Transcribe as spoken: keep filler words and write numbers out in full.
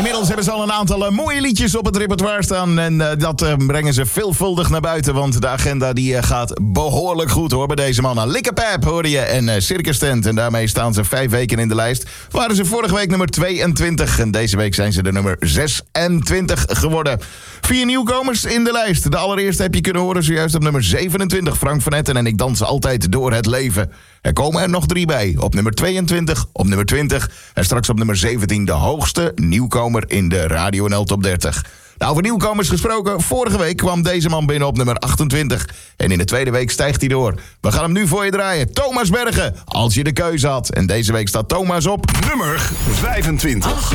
Inmiddels hebben ze al een aantal uh, mooie liedjes op het repertoire staan. En uh, dat uh, brengen ze veelvuldig naar buiten. Want de agenda die uh, gaat behoorlijk goed hoor bij deze mannen. Likkerpijp hoorde je en uh, Circus Tent. En daarmee staan ze vijf weken in de lijst. Waren ze vorige week nummer tweeëntwintig. En deze week zijn ze de nummer zesentwintig geworden. Vier nieuwkomers in de lijst. De allereerste heb je kunnen horen zojuist op nummer zevenentwintig. Frank van Etten en Ik dans altijd door het leven. Er komen er nog drie bij. Op nummer tweeëntwintig, op nummer twintig... en straks op nummer zeventien de hoogste nieuwkomer in de Radio N L Top dertig. Nou, over nieuwkomers gesproken, vorige week kwam deze man binnen op nummer achtentwintig. En in de tweede week stijgt hij door. We gaan hem nu voor je draaien. Thomas Bergen, als je de keuze had. En deze week staat Thomas op nummer vijfentwintig.